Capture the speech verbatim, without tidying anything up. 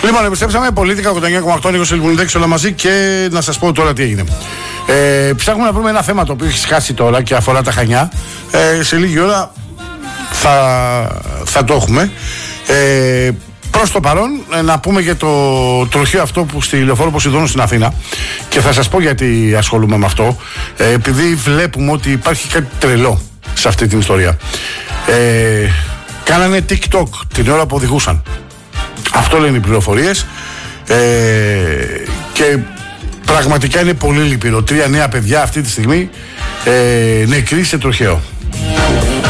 Λοιπόν, επιστρέψαμε. Πολίτικα ογδόντα εννιά κόμμα οκτώ, Νίκος Ελμουνιδέκης, όλα μαζί. Και να σας πω τώρα τι έγινε. Ε, ψάχνουμε να βρούμε ένα θέμα το οποίο έχει σκάσει τώρα και αφορά τα Χανιά. Ε, σε λίγη ώρα θα, θα το έχουμε. Ε, προς το παρόν, να πούμε για το τροχείο αυτό που στη Λεωφόρο Ποσειδώνου στην Αθήνα. Και θα σας πω γιατί ασχολούμαι με αυτό. Ε, επειδή βλέπουμε ότι υπάρχει κάτι τρελό σε αυτή την ιστορία. Ε, κάνανε TikTok την ώρα που οδηγούσαν. Αυτό λένε οι πληροφορίες. Ε, και πραγματικά είναι πολύ λυπηρό. Τρία νέα παιδιά αυτή τη στιγμή ε, νεκροί σε τροχαίο.